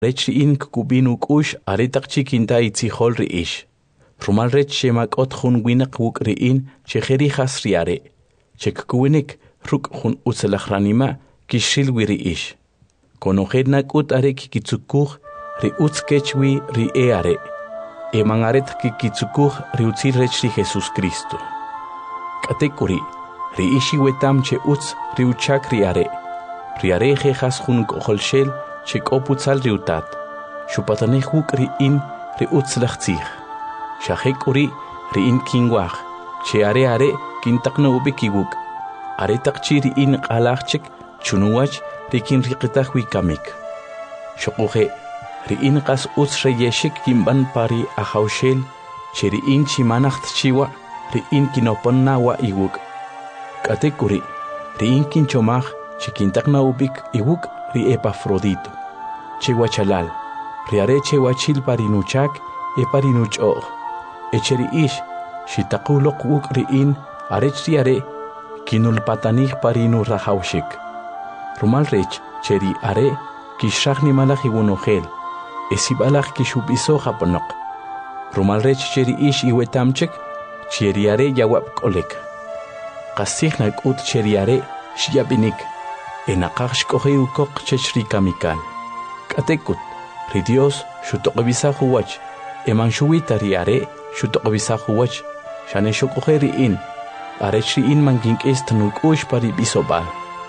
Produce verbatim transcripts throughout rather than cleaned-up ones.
Rechriin kukubin ukush aretak chikinta itzihol riish. Rumal rech shemak ot hun winak wuk riin cheheri has riare. Chek kuwinik ruk hun utselachranima kishil wiriish. Konohed nakut are kikitsukuh ri utskechwi ri eare. E mangaret kikitsukuh ri utzil rech ri Jesus Cristo. Katekuri ri ishi wetam che utz ri uchak riare. Riare jejas hun koholshel chek oputzal riutat. Shupataneh wuk ri in ri utzlachtzich. Shahek uri ri in kingwach. Che are are kintakna ubikiwuk. Are takchi ri in qalachchek chunuwach rikin riqitah wikamik. Shokuhe ri in qas utz reyeshik kimban pari ahaushel. Che ri in chimanacht chiwa ri in kinoponna wa iwuk. Katekuri ri in kinchomach chikintakna ubik iwuk ri Epafrodito. Che wachalal ri are che wachil parinuchak e parinuchoh. Echeri ish shitakulok wuk ri in arech ri are kinul patanich parinu rahaushik. Rumal rech cheri are kishach ni malach iwunohel. Esibalach kishubiso japonok. Rumal rech cheri ish iwetamchek cheri are yawab kolek. Qasich nakut cheri are shiabinik. Enakach shkohe ukok chechri kamikal. Katekut ri Dios shutokbisa huwach. Eman shuwita ri are shutokbisa huwach. Shane shokohe ri in. Arech ri in mangink est nukush pari bisobal.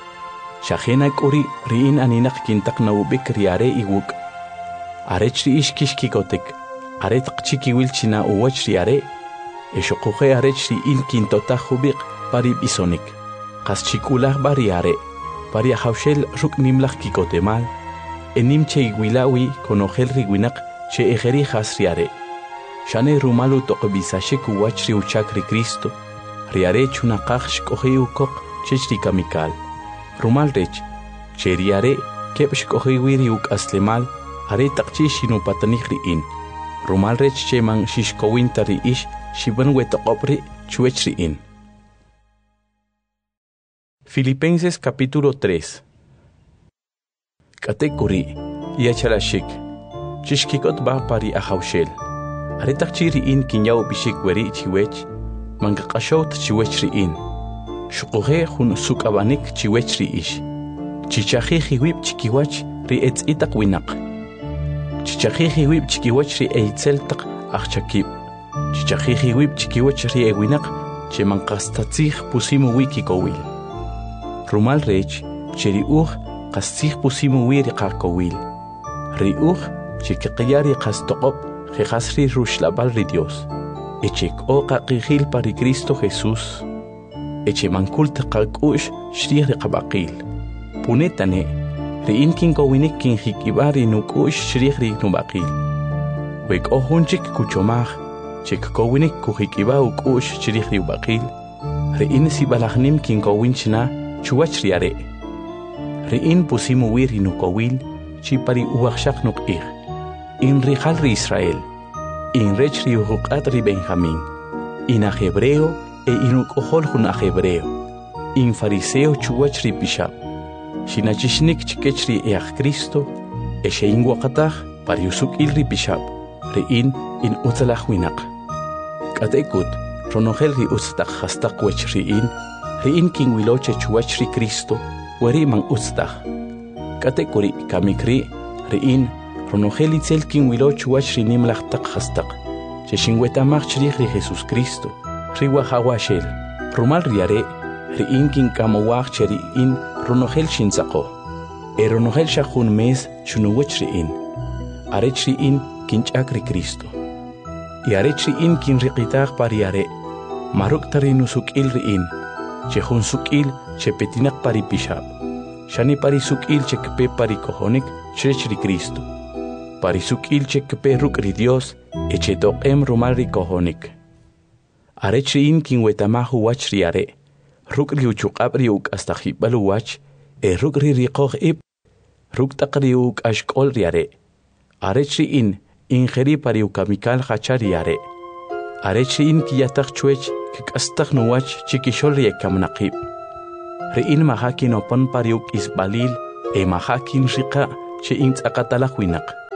Shahena kuri ri in aninak kintak na ubik ri are iwuk. Arech ri ish kishkikotek. Are takchiki wilchina uwach ri are. Eshokohe arech ri in kintota hubik pari bisonik. Kas chikulah bari are. Pari ahaushel ruk nimlach kikotemal. Enim che igwilawi konogel rigwinak che ejeri has ri are. Shane rumalu tokbisashek uwach ri uchak ri Cristo. Riare chunakach shkohe ukok chechri kamikal. Rumal rech, che riare kep shkohe wiri uk aslemal, are takchi shinu patanich ri in. Rumal rech che man shishkowinta ri ish, shiban wetokopri chuech ri in. Filipenses capítulo tres. Katekuri, yachalashik, chishkikot ba pari ahaushel. Are takchi ri in kinyaw bishik weri chiwech, Mangakashot chiwech ri in. Shukohe hun sukabanik chiwech ri ish. Chichahi hiwib chikiwach ri etz itak winak. Chichahi hiwib chikiwach ri eitzel tak achakib. Chichahi hiwib chikiwach ri ewinak che mankastatzich pusimu wiki kowil. Rumal rech cheri uch kastich pusimu wiri kakowil. Ri uch chikikiyari kastokop jehasri rushlabal ri Dios. Echek o kakihil pari Cristo Jesús. Eche mankulta kakush shrih de kabakil. Punetane, ri in kin kowinik kin hikibari nukush shrih ri nubakil. Wek o hunchik kuchomach, chek kowinik kuhikiba ukush shrih ri ubakil. Ri in sibalachnim kin kowinchna chuach riare. Ri in pusimu wiri nukowil, chipari uwakshak nuk ir. In rihal ri Israel. In rech ri uhukat ri Benjamín. In a hebreo e in ukohol hun a hebreo. In fariseo chuwach ri bishab. Shinachishnik chikech ri each Cristo. E she in wakatach pari usuk il ri bishab. Ri in in utzalach winak. Katekut ronohel ri utztach hastak wech ri in. Ri in king wiloche chuwach ri Cristo. Weri man utztach. Katekuri kamikri ri in. Ronohel itzel kin wiloch wach ri nimlach tak hastak. Che shinwetamach chrich ri Jesus Cristo. Ri wahawashel. Rumal riare. Ri in kin kamawach cheri in ronohel shinzako. E ronohel shachun mes chunuwach ri in. Arech ri in kinchak ri Cristo. I arech ri in kin riqitach pariare. Maruk tari nusukil ri in. Che hun sukil che petinak pari pishab. Shani pari sukil che kpe pari kohonik chrech ri Cristo. Parisuk ilche kepe ruk ri Dios, eche doqem rumal ri kohonik. Arech ri in kin wetamahu wach ri are. Ruk ri uchukab ri uk astajibalu wach, e ruk ri riqoh ib. Ruk tak ri uk ashkol ri are. Arech ri in, ingeri pari ukamikal hacha ri are. Arech ri in kiyatak chuech, kik astak nuwach chikishol ri ekamnaqib. Ri in mahakin opon pari uk isbalil, e mahakin riqa che in tsakatalak winak.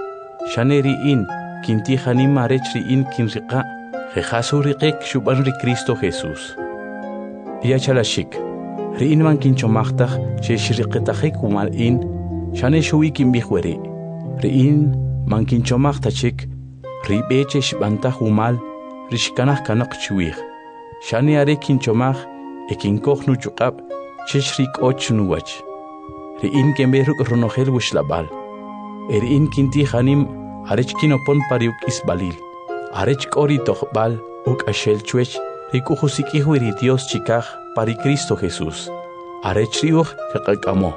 shane ri'in kinti hanim marech ri'in kinriqa jejasu riqek shuban ri Cristo Jesús. Yachalashik, ri'in man kinchomaqtaj che shriqitajek umal'in shane shuwi kinbijweri. Ri'in man kinchomaqtajik ribeche shbantaj umal rishkanaj kanaq chiwij. Shane are kinchomaj ekinkoj nuchuqab chesh rik'och nuwach. Ri'in kenberuk ronojel wishlabal. Ri'in kinti hanim arech kinopon pariuk isbalil. Arech kori tohbal uk ashel chuech rikujusikihwiri Dios chikaj pari Cristo Jesús. Arech riuj kakakamo.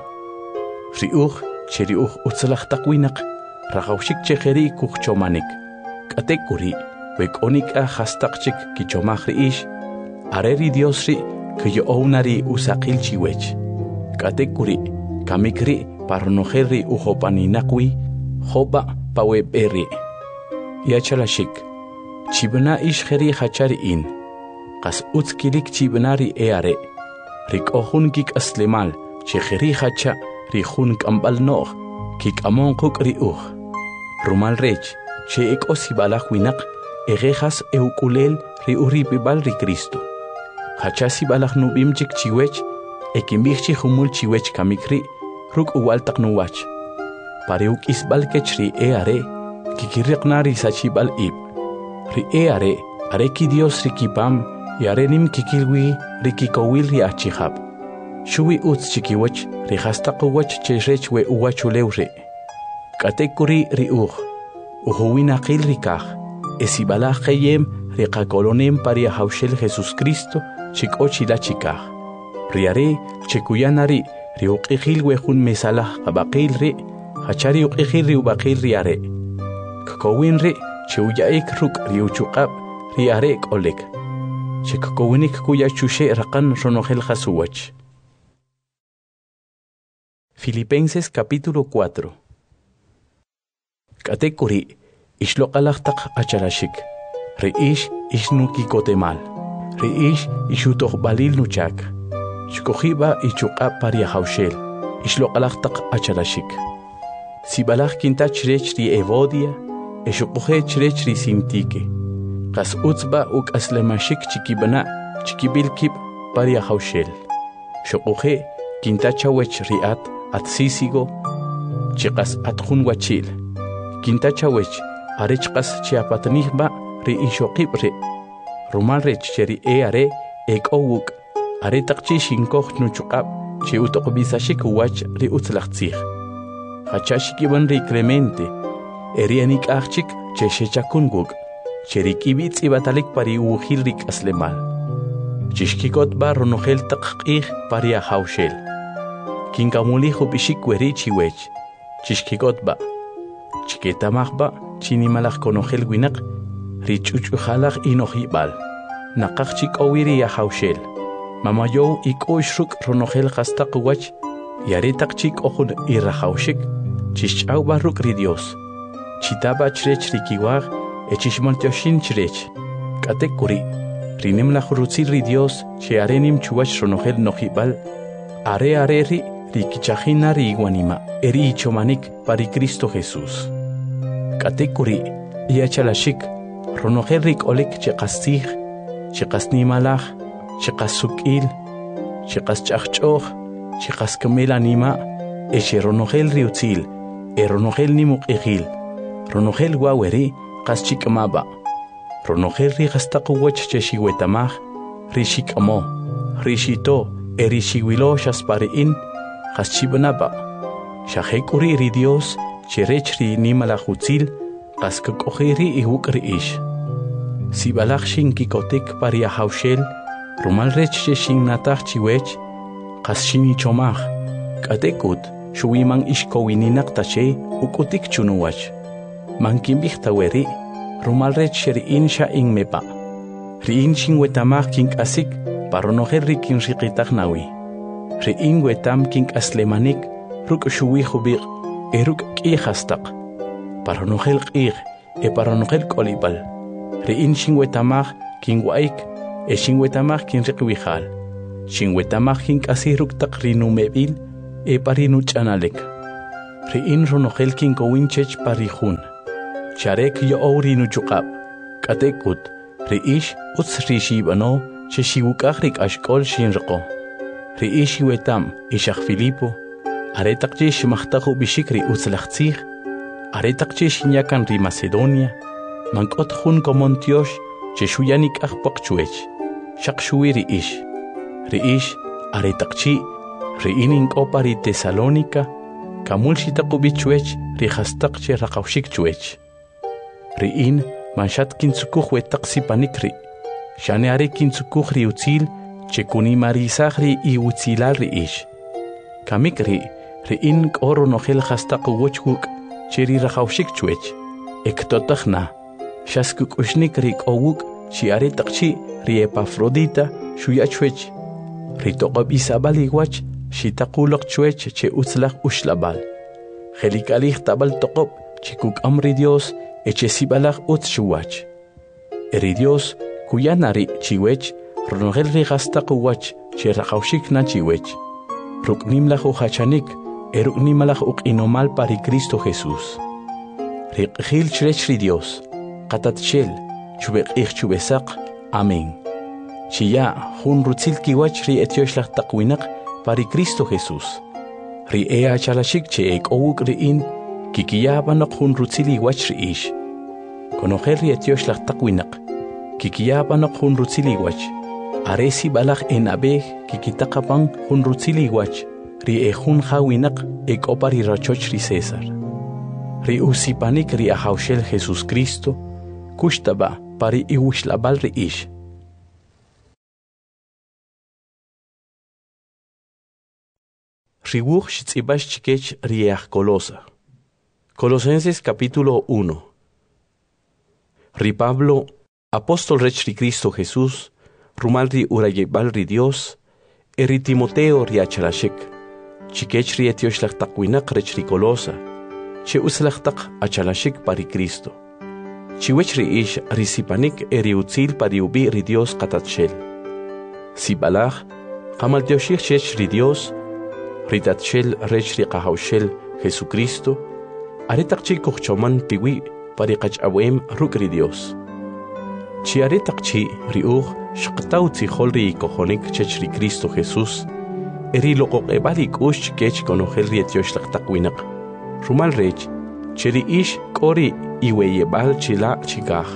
Riuj cheriuj utzalajtakwinaq rajawshik chejeri kujchomanik. Katekuri wekonik a hastaqchik kichomaj riish. Areri Dios ri que ounari usaqil chiwech. Katekuri kamikri parnojeri ujopaninaqwi jopa paweberi. Yachalashik chibna ish jeri hachari in. Qas utskilik chibnari eare. Rikohun kik aslemal chejeri hacha rihun kambal noh kik amon kuk riuj. Rumal rech che ek osibalaj winak egejas eukulel riuripibal ri Cristo. Hachasi balaj nubim chik chiwech ekimbijchi humul chiwech kamikri ruk uwaltak nuwach. Pareuk isbal kechri eare kikiriqnari sachibal ib. Ri eare areki Dios rikipam yarenim kikilwi rikikowil ri achihab. Shuwi uts chikiwach rihastaqwach cherech we uwachulewre. Katekuri ri uj. Uhuwinaqil rikaj. Esibalaj kayem rikakolonem paria haushel Jesus Cristo chikochila chikaj. Riare chekuyanari riuqijil wejun mesalah qabaqil ri hachari uqijil riubaqil riare. Kakowin ri cheuyaik ruk riuchuqab riare kolek. Chekakowinik kuyachushe raqan ronojel jasuwach. Filipenses capítulo cuatro. Katekuri ishloqalajtaq acharashik. Riish ishnuki kotemal. Riish ishutoq balil nuchak. Shkojiba ichuqa paria haushel. Ishloqalajtaq acharashik. Sibalaj kintach rech ri evodia, eshuquje chrech ri sintike. Qas utzba uk aslemashik chikibana chikibilkib paria haushel. Shuquje kintachawech riat atsisigo chiqas atjun wachil. Kintachawech arechqas chiapatnihba ri ishoqib ri. Rumal rech cheri eare ekowuk aretaqchi shinkoj nuchuqab chi utoqbisashik wach ri utzlaqtzij. Hachashikiban ri Clemente erianik achik che shechakunguk cheri kibitz ibatalik pari ujil rik aslemal. Chishkikot ba ronojel taqqij paria haushel. Kinkamulijo bishik weri chiwech. Chishkikot ba chiketamajba chinimalaj konojel winaq richuchujalaj inojibal. Naqaj chik owiri ya haushel. Mamayow ikuishruk ronojel hastaqwach yaretaq chik ojun irrajawshik chishch'aw barruk ri Dios. Chitaba chrech rikiwaj echishmontoshin chrech. Katekuri rinemlaj rutzil ri Dios che arenim chuwach ronojel nojibal. Are are ri rikichajina ri iguanima eri ichomanik pari Cristo Jesús. Katekuri yachalashik ronojel rik olik cheqastij cheqasnimalaj cheqasuk'il cheqasch'ajch'oj cheqaskamel-anima eche ronojel riutzil e ronojel nimuq'ijil ronojel waweri qas chik'amaba ronojel ri qastaqwach chexiwetamaj rixik'amo rixito e rixiwilo xaspari'in qas chib'anaba xajek'uri ri Dios cherech ri nimalaj utzil qas kak'oji ri iwuk' ri'ix. Sibalaj xinkikotik paria haushel rumal rech che xinnataj chiwech qas xinichomaj k'atekut xuwiman ixkowininaq tache uk'utik chunuwach. Mankinbij taweri rumal rech xeri'in xa inmepa. Ri'in xinwetamaj kink'asik paronojel ri kinriqitaj nawi. Ri'in wetam kink'aslemanik ruk' xuwi jubiq e ruk' k'ij hastaq. Paronojel q'ij e paronojel k'olib'al. Ri'in xinwetamaj kinwa'ik e xinwetamaj kinriqwijal. Xinwetamaj kink'asij ruk' taq rinumeb'il e parinuch'analek. Ri'in ronojel kinkowin chech parijun. charek yo ori nu chuqab katekut riish uts rishibano che shiwukahrik ashkol shinrqo riish wetam ishakh Filipo aretaqchi shimachtahu bishikri utzlachtzig aretaqchi shinyakan ri Macedonia mankot jun komontiosh che shuyanik ajpaqchuech shaqshuwi riish riish aretaqchi riinin qopari Tesalónica kamul shitaqubichuech rihastaqche raqawshikchuech riin manshat kinsukuj wetaqsipanikri shane are kinsukuj ri utzil che kunimarisajri i utzilal riish kamikri riin k'oro nojel hastaqu wochkuk che ri raqawshikchuech ektotajna shaskuk'ushnik ri k'owuk chi are taqchi ri Epafrodita shuyachwech ri toqob isabal iwach shitaquloq chuech che utzlaj ushlabal jelikalij tabal toqob chikuk amri Dios eche sibalaj utz shuwach eri Dios kuyanari chiwech ronogel ri gastaqu wach che raqawshik na chiwech ruknimlaj uhachanik eruknimalaj uqinomal pari Cristo Jesús riqjil chrech ri Dios qatatchel chubeqij chubesaq amén chiya jun rutzil kiwach ri etioshlaj taqwinaq pari Cristo Jesús ri ea chalashik che ek owuk riin kikiyabanoq jun rutzili wach riish konojer ri etioshlaj taqwinaq kikiyabanoq jun rutzili wach aresi balaj en abej kikitaqapan jun rutzili wach ri e jun jawinaq ek opari rachoch ri César ri usipanik ri ahawshel Jesús Cristo kushtaba pari iwushlabal riish Ribuj shitzibash chikech riach Colosa. Colosenses capítulo uno. Ri Pablo, apóstol rech ri Cristo Jesús, rumal ri urayebal ri Dios, eri Timoteo ri achalashik, chikech ri etioshlag taqwinak rech ri Colosa, che uslach taq achalashik pari Cristo. Chiwech ri ish risipanik eri utzil pari ubi ri Dios qatatshel. Sibalaj, qamal teoshik chech ri Dios, ritatshel rech ri qahawshel Jesucristo, aretaqchi kuchchoman piwi pari qach'awem ruk ri Dios. Chi aretaqchi ri uj shqtaw tzijol ri kojonik chech ri Cristo Jesús, eri loqoqebal ik'ux chikech konojel ri etioshlag taqwinaq. Rumal rech, che ri ish k'ori iweyebal chila chikaj.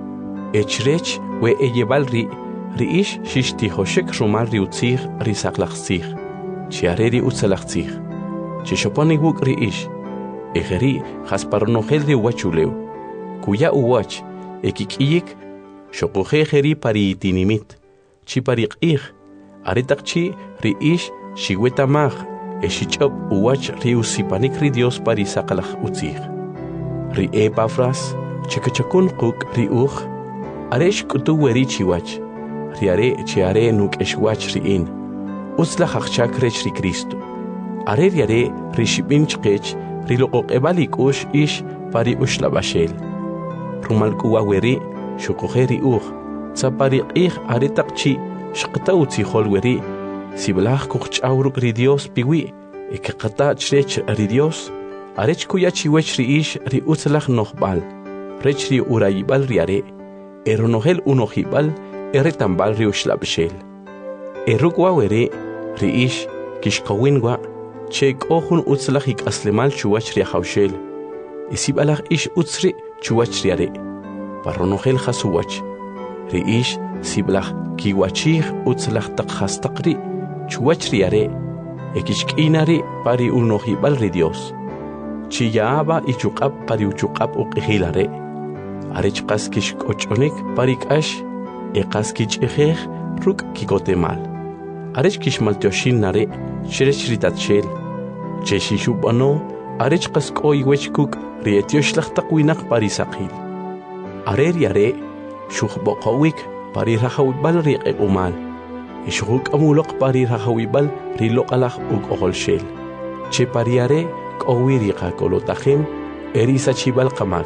Ech rech we eyebal ri, ri ish shishtijoshek rumal ri utzij ri saqlaqtzij. Chiareri utzalachtzig, chishoponi wuk ri ish, ejeri jasparnogel de wachuleu, kuya uwach, ekikiyik, shokoje jeri pari itinimit, chiparik ij, aretakchi ri ish, shiwetamaj, eshichop uwach ri usipanik ri Dios pari sakalach utzig. Ri Epafras, chekachakun kuk ri uj, aresh kutu weri chiwach, ri are chiare nuk eshwach ri in. Utzlaj aqchak rech ri Cristo. Are riare rishibin chqech riloqoqebal ik'ux ish pari ushlabashel. Rumal kuwa weri shukoje ri uj. Tzapari q'ij are taqchi shqta utzijol weri. Siblaj kuqch'aw ruk ri Dios piwi. Ekaqata chrech ri Dios. Arech kuya chiwech ri ish ri utzlaj noqbal. Rech ri urayibal riare. Eronogel unojibal eretambal ri ushlabashel. Erukwa weri ri ish kishqawinwa che k'ojun utzlaj ik'aslemal chuwach ri ahawshel isibalaj ish utzri chuwach riare parronojel jasuwach ri ish siblaj kiwachij utzlaj taq jastaqri chuwach riare ekishk'inari pari unojibal ri Dios chiyaaba ichuqab pari uchuqab uq'ijilare arech qas kishk'och'onik pari k'ax eqas kich'ijej ruk' kikotemal arech kishmaltioshin nare shrech ritatshel cheshishubano arech qask'oy wechkuk ri etioshlag taqwinaq pari saqil are riare shuqboqowik pari rajawibal ri q'eq'umal ishquk amuloq pari rajawibal ri loqalaj uk'oqolshel che pariare k'owi ri qakolotajem eri sachibal qamak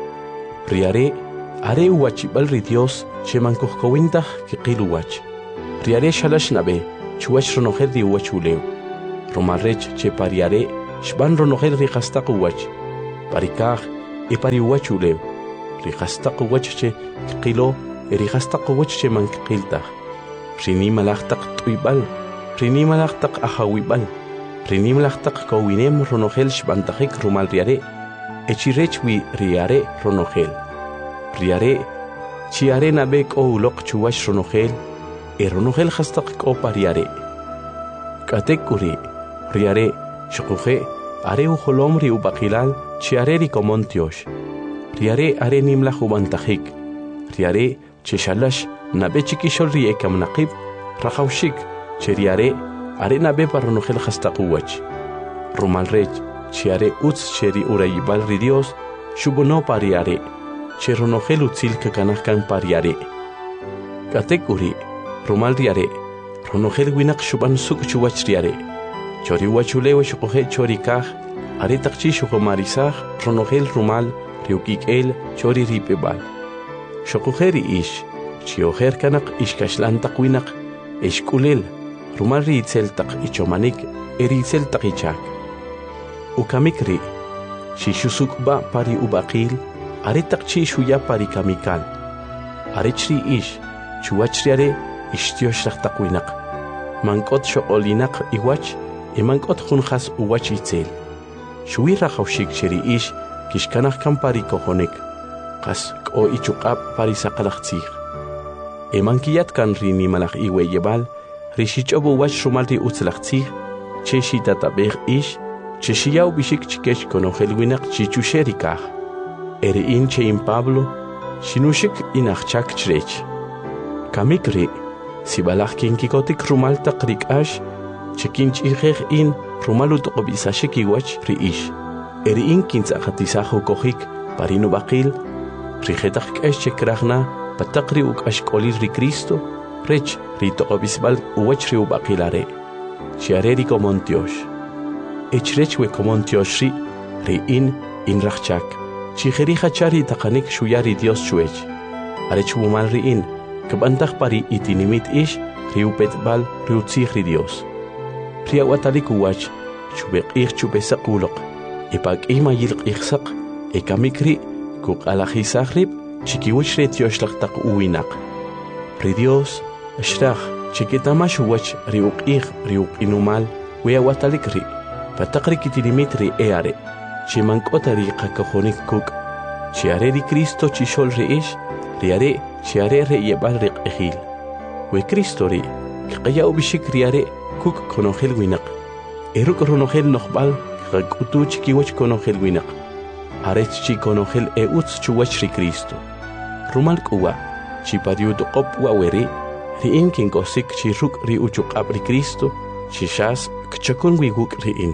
riare are uwachibal ri Dios che mankojkowintaj kiqiluwach riare shalash nabe chuwach ronojel ri uwachuleu romarrech che pariare shban ronojel ri qastaq uwach parikaj e pari wachulew rihastaq wachche qilo e rihastaq wachche man qilta rini malaqtaq tuibal rini malaqtaq ahawibal rini malaqtaq kowinem ronogel shbantajik rumal riare echirechwi riare ronogel riare chiare nabek o uloq chuwash ronogel e ronogel hastaq ko pariare katekuri riare shukuje are ujolom ri ubaqilal chiare ri komontiosh riare are nimla jubantajik riare cheshalash nabe chikishol ri ekamnaqib rajawshik cheriare are nabe paronogel hastaquwach rumal rech chiare uts cheri urayibal ri Dios shubono pariare cheronogel utzil kakanahkan pariare katekuri rumal riare ronogel winaq shuban suk chuwach riare chori wachulewe shukoje chori kaj are taqchi shukomarisaj ronogel rumal riukikel chori ripebal shukojeri ish chiojer kanak ishkashlan taqwinaq eshkulel rumal riitzel taq ichomanik eritzel taqichak ukamikri shishusukba pari ubaqil are taqchi shuya pari kamikal are chri ish chuwachriare ishtiosh taqwinaq mankot shoqolinaq iwach imankot khunkhas uwach itzel shuwi rajawshik cheri ish kishkanaq kan pari kojonek qas k'o ichuqab pari saqalaqtzij emankiyat kan rini malaq iweyebal rishich'ob uwach rumal ri utzlaqtzij che shitatabej ish che shiyaw bishik chikesh konogel winaq chichusheri kaj ere in che in Pablo shinushik inaqchak chrech kamikri sibalaq kinkikotik rumal taqrik ash chekinch ijej in rumalu toqobisashik iwach ri ish eri in kintzaqatisajo kojik parino baqil rijetaj k'ex chekrajna pataqri uk'axk'olir ri Cristo rech ri toqobisbal uwach ri ubaqilare chiare ri komontiosh echrech we komontiosh ri ri in in rajchak chijeri hachari taqanik shuyari Dios chuech arech wumal ri in kbantaj pari itinimit ish ri upetbal ri utzij ri Dios ri awatalik uwach chubeq'ij chubesaq uloq ipak'ij mayilq ijsaq ekamikri kuq'alajisaj rib chikiwach re tioxlaq taq uwinaq ri Dios ashraj chikitamax uwach ri uq'ij ri uq'inumal we awatalik ri pataq ri kitinimit ri eare chimank'ota ri qakajonik kuk' chiare ri Cristo chixol ri ish riare chiare re yebal ri q'ijil we Cristo ri kqayaw bishik riare kuk' konogel winaq eruk ronogel noqbal qak'utu chikiwach konogel winaq arech chi konogel e utz chuwach ri Cristo rumal k'uwa chipariut qop waweri ri in kinkosik chi ruk' ri uchuq'ab ri Cristo chixas kchakun wiguk ri in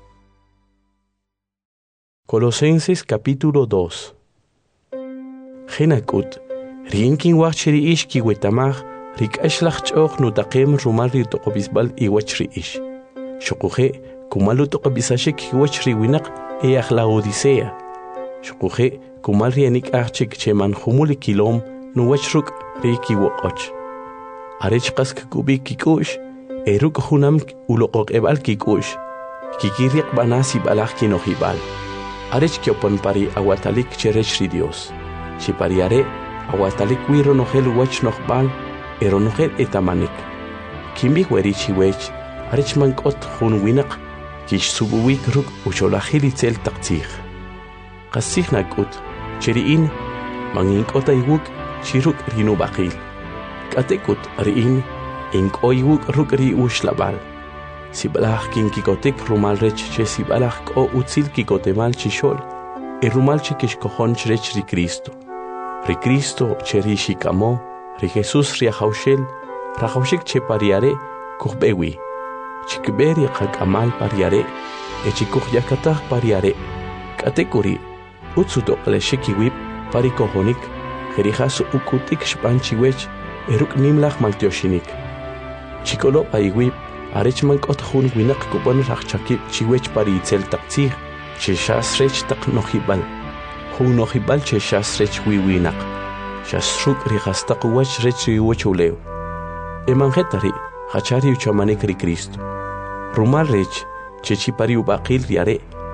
Colosenses capítulo dos Genakut ri in kinwach ri ish kiwetamaj ri k'axlaj ch'oq nutaqem rumal ri toqobisbal iwach ri ish shuquje kumalu toqobisashik iwach ri winaq e ajla odisea shuquje kumal ri anik ajchik cheman humuli kilom nuwach ruk ri kiwoqoch arech qas kubi kikush e ruk hunam uloqoq ebal kikush kikiriq banasi balaj kinojibal arech kiopon pari awatalik cherech ri Dios chipariare awatalik wiro nogel wach nojbal ero nogel etamanik kimbi weri chiwech arech mankot hun winaq kish subuwik ruk ucholajil itzel taqtzij qasij nakut cheriin manginkota iwuk chiruk rinu baqil katekut riin ink'o iwuk ruk ri ushlabal sibalaj kinkikotik rumal rech che sibalaj k'o utzil kikotemal chixol e rumal che kixkojon chrech ri Cristo ri Cristo cheri xikamo ri Jesús ri ajawxel rajawxik che pariare kujbewi chikberi qak'amal pariare e chikuj yakataj pariare katekuri utsutoqlexik iwib pari kojonik jerijas ukutik xb'an chiwech eruk nimlaj maltioxinik chikolo pa iwib arech mank'ot jun winaq kub'on rajchakib chiwech pari itzel taqtzij chexas rech taq nojib'al jun nojib'al chexas rech wiwinaq xas ruk' rijastaq uwach rech riwach ulew emanjetari jachari uchamanik ri Cristo rumal rech chechi pari ubaqil riare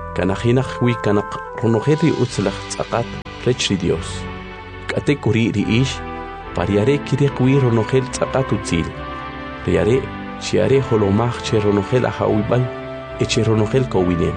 kanajinaj wi kanak ronojel ri utzlaj tzaqat rech ri Dios. Kate kuri ri ish, pariare kirek wi ronojel tzaqat utzil. Riare, chiare holomaj che ronojel ahawibal, eche ronojel kowinem.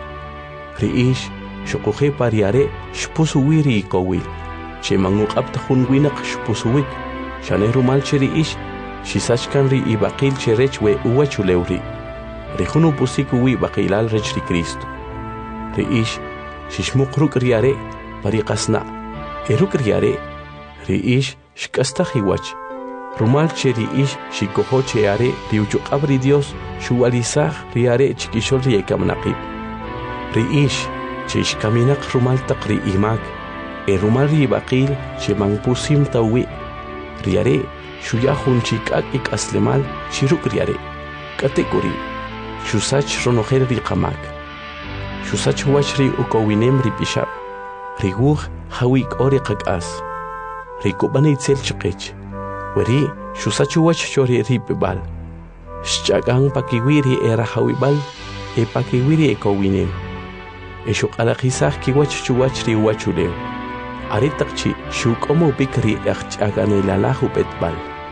Ri ish, shokoje pariare, shpusu wi ri kowil. Che manguk abta hun winak shpusu wik. Shane rumal che ri ish, shisachkan ri ibaqil che rech we uwa chulewri. Rejunu pusiku wi baqilal rech ri Cristo. Ri ish, shishmuk ruk riare, pariqasna. Eruk riare, ri ish, shkastaj iwach. Rumal che ri ish, shikojo che are, ri uchuqab ri Dios, shuwalizaj riare chikishol ri ekamnaqib. Ri ish, che ishkaminak rumal taq ri imak. E rumal ri baqil, che mangpusim tawi. Riare, shuyahun chikak ik aslemal, shiruk riare. Katekuri, shusach ronojel ri qamak. Shusach wach ri ukowinem ri pishab. Riguj hawik ori qakas. Rikubani itzel chiqech. Weri shusach wach chori ri pibal. Shchagang pakiwiri era hawibal, e pakiwiri ekowinem. E shuqalaqisaj kiwach chuwach ri wachuleo. Aritakchi shukomo bikri achchaganelalahu petbal.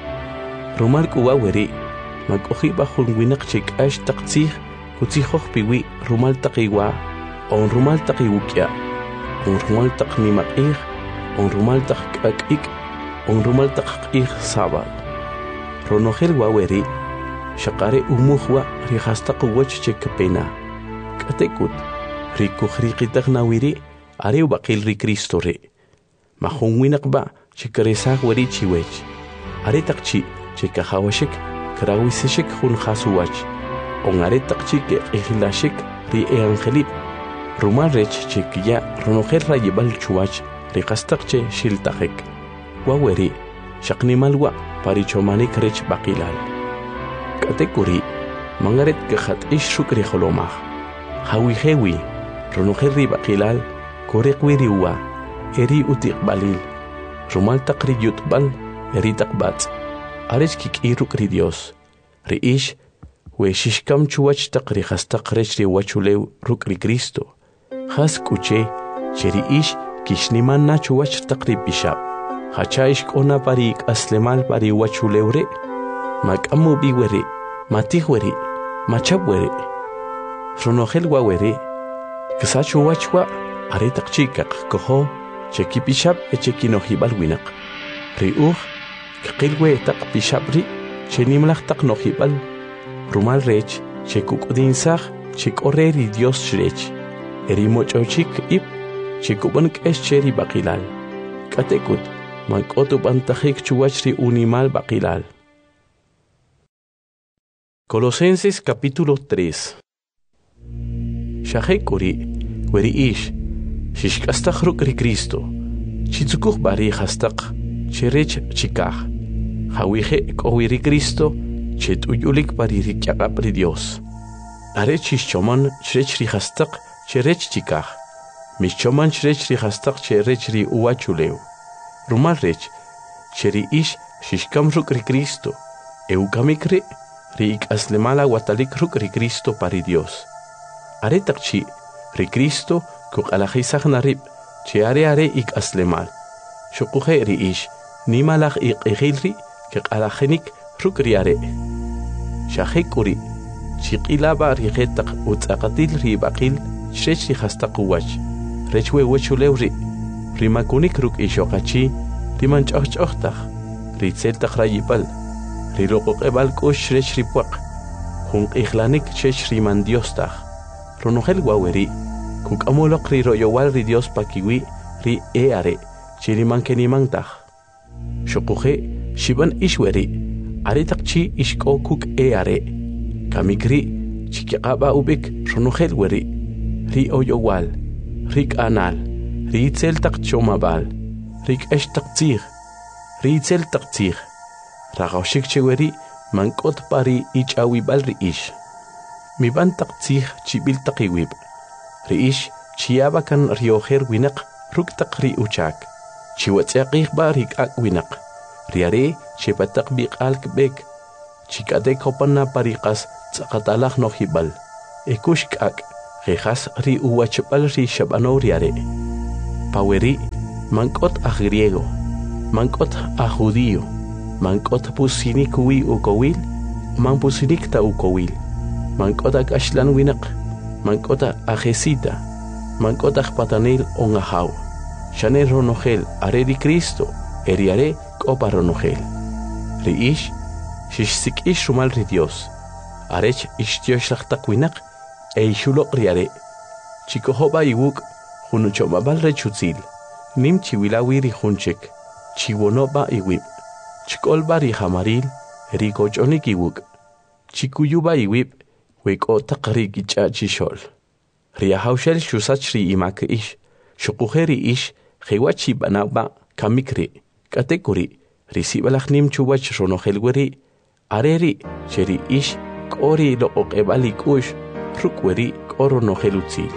Rumal kuwa weri, makohi bajun winak chik ash taktsih, kutsihoh piwi rumal takiwa, on rumal takiwukya, on rumal taknimakih, on rumal takakik, on rumal takakih sabal. Ronojel waweri, shakare umuhwa rihastakuwach chekapena. Katekut, rikuhrikitag nawiri, are bakil ri Cristo re. Mahong winak ba, chikaresag wari chiwech. Aretakchi, chikahawashik, karawisishik hun khasuwach. On aretakchi ke ehilashik, ri e angelip. Rumarech chikia, ronojel rayibal chuwach, rikastakche shiltajek. Waweri, shaknimalwa, parichomanik rech bakilal. Katekuri, mangaret kahat ish shukri holomah. Hawi hewi, ronojel ri bakilal, korek wiriwa. Eri utik balil, rumal takri yutbal, eri takbat, arech kik iruk ri Dios, ri ish, we shishkam chuwach takri hastak rech ri wachulew ruk ri Cristo, has kuche, cheri ish, kishniman na chuwach takri bishab, hacha ish kona parik aslemal pari wachulew re, makamu biwere, matihwere, machabwere, ronojel wawere, kisa chuwachwa, are takchikak koho, Cheki pishab e cheki nohibal winak. Ri uj, kqilwe tak pishabri, chenimlach tak nohibal. Rumal rech, chekuk udinsach, chek oreri Dios shrech. Eri mochochik ip, chekuban kesh cheri bakilal. Katekut, mankotu bantajik chuachri unimal bakilal. Colosenses capítulo tres. Shahekuri, weri ish. Shishkastaq ruk ri Cristo, chitzukuj bari hastaq, cherech chikaj. Hawije kowi ri Cristo, chet uyulik bari ri kyaqap ri Dios. Are chishchoman chrech ri hastaq, cherech chikaj. Mishchoman chrech ri hastaq, cherech ri uachuleu. Rumal rech, cheri ish shishkam ruk ri Cristo, eukamikri, ri ik aslemala watalik ruk ri Cristo pari Dios. Are takchi, ri Cristo, Kuk alajisaj narib, chiare are ik aslemal. Shukuje ri ish, nimalaj ik egilri, kik alajenik rukriare. Shahekuri, chikilaba rigetak utzakatil ri bakil, shrech ri hastakuwach. Rechwe wechulewri, rimakunik ruk ishokachi, rimanchochchochtach, ritzeltak rayipal, rilokok ebal kush shrech ripuak, junk ihlanik shech rimandiostach. Ronojel waweri, Kuk amolok ri royowal ri Dios pakiwi ri eare, chiriman kenimantach. Shokuje, shiban ishweri, aretakchi ishko kuk eare. Kamikri, chikiaba ubik ronojel weri, ri oyowal, rik anal, ri itzeltak chomabal, rik eshtak tzig, ri itzeltak tzig. Ragaushik cheweri, mankot pari ich awibal ri ish. Mibantak tzig chibil takiwib. Riish, chiabakan riojer winak, ruktak ri uchak. Chiwatsiakih ba rik ak winak. Riare, chipatak bik alk bek. Chikadek hopan na parikas, tsakatalak no hibal. Ekushk ak, Jejas ri uwachpal ri shabano riare. Paweri, mankot a griego, mankot a judío, mankot pusinik wi ukowil, man pusinik ta ukowil, mankot a ashlan winak, mankot a jesita, mankot a patanil on a haw. Shane ronogel are di Cristo, eriare copa ronogel. Ri ish, shishsik ish rumal ri Dios, arech ish Dios lachtak winak, e ishulok riare. Chico hoba iwuk, Junucho babal rechutzil, nim chiwilawiri junchek, chiwonoba iwib, chikolbari hamaril, rico jonik iwuk, chikuyuba iwib, weko takrik ichachishol. Riahaushel shusachri imak ish, shukujeri ish, hewachi banaba, kamikri, katekuri, risibalach nim chuwach ronohelweri, areri, sheri ish, kori lo okebali kush, rukweri, koro nohelutzil.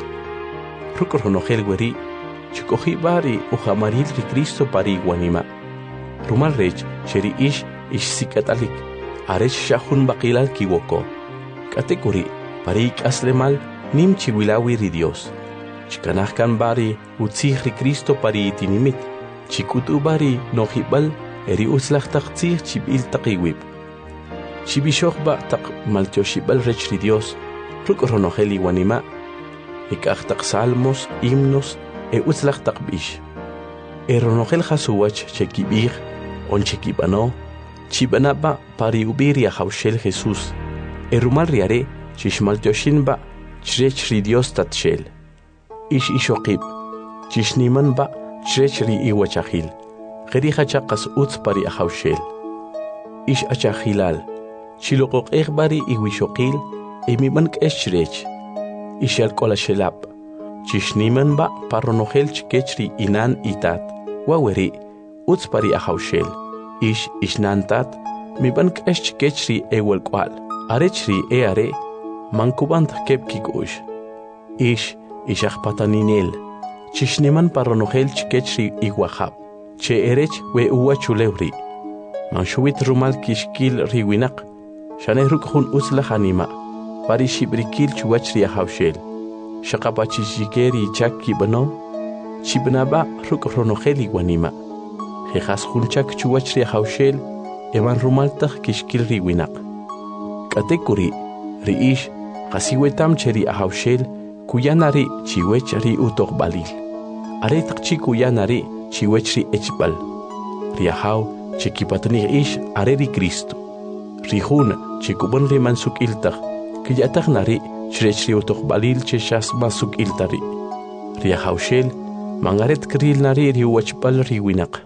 Rukornogel weri, chikohi bari uhamaril ri Cristo pari guanima. Rumal rech, sheri ish ish sikatalik, arech shahun bakilal kiwoko. Katekuri, pari aslemal nim chiwilawi ri Dios. Chikanahkan bari utzih ri Cristo pari itinimit. Chikutu bari nohibal eri uslach taktzih chibil takiwib. Chibishoch ba tak maltioshibal rech ri Dios, rukornogel guanima. Ikachtak salmos, himnos, e utzlachtak bish. Eronogel hasuwach chekibir, on chekibano, chibanaba pari ubiria haushel Jesús. Erumal riare, chishmaltioshinba, chrech ri Dios tatshel. Ish ishokib, chishnimanba, chrech ri iwachahil. Gerihachakas utz pari ahaushel. Ish achahilal, chilokok egbari iwishokil, emiman eschrech. Ishal kola shelap, chishniman ba paronogel chikechri inan itat, waweri, utz pari ahaushel, ish ishnantat, miban kesh chikechri ewel kwal, arechri e are, mankubant kep kikush, ish ishach pataninel, chishniman paronogel chikechri iguahab, che erech we uwa chulewri, manshuit rumal kishkil riwinak, shaneruk hun utzlach anima, pari shibrikil chuachri ahaushel. Shakapachi shikeri chaki bano, chibnaba ruk ronogeli guanima. Jejas hunchak chuachri ahaushel, eman rumaltach kishkil riwinak. Katekuri, riish, kasiwetam cheri ahaushel, kuyanari chiwech ri utok balil. Aretak chi kuyanari chiwechri echbal. Riahau, chikipatni ish areri Cristo. Rihun, chikubon rimansuk iltach. Kiyatak nari, chrechri utok balil cheshas masuk iltari. Riahaushel, mangaret kril nari riwachpal riwinak.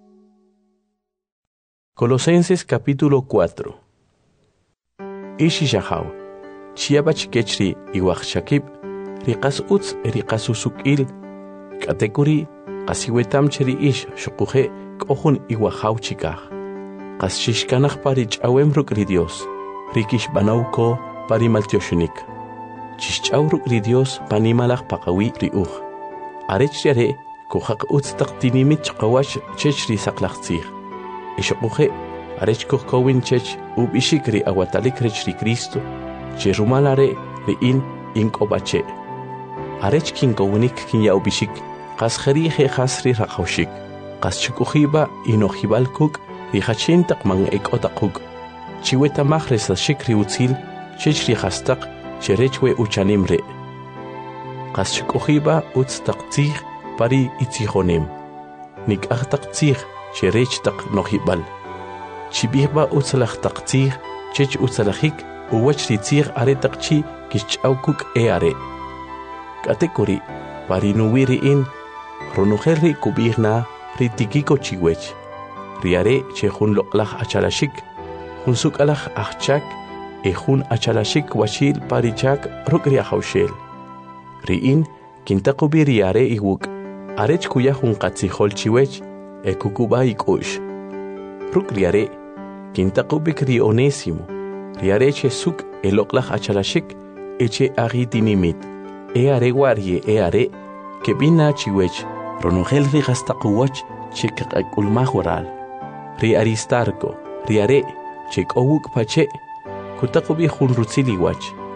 Colosenses capítulo cuatro. Ishi shahau, chiabach kechri iwachshakib, riqas utz riqas usukil, katekuri, kasiwetam cheri ish shukuje kohun iwahau chikah. Kas shishkanach parich awemruk ri Dios, rikish banauko, pari maltioshunik. Chichawruk ri Dios panimalach pakawi ri uj. Arech riare, kuhak utztak tinimit chkawash chech ri saklachtzir. Ishokuje, arech kuhkowin chech ubishik ri awatalik rech ri Cristo, che rumalare ri in inkobache. Arech kinkowinik kin ya ubishik, kas khari he khas ri rakhawshik, kas chukuhiba inohibal kuk, ri hachintak mang ekotakuk. Chiweta mahres shik ri utzil, chechri hastak, cherechwe uchanimre. Kaschkohiba utz taktzir pari itzihonem. Nik achtaktzir, cherech tak nohibal. Chibirba utzalach taktzir, chech utzalachik, uwachri tzir are takchi, kichaukuk e are. Katekuri, pari nuwiri in, ronuherri kubirna, ritikiko chiwech. Riare chehun loklach achalashik, hunsuk alach achchak, Ejun achalashik washil parichak rukria haushel. Riin, kintakubiri are iwuk, arech kuyahun katzihol chiwech, e kukuba ikush. Rukriare, kintakubik ri onésimo, riareche suk eloklach achalashik, eche agitinimit, e are guarie e are, que bina chiwech, ronogel ri gastakuwach, chek ulmahural. Ri aristarco, riare, chek owuk pache, Kutakubi hun rutzili wach.